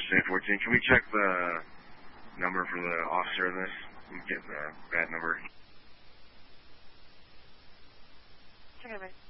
St. 14. Can we check the number for the officer in this? I'm getting a bad number. Check it,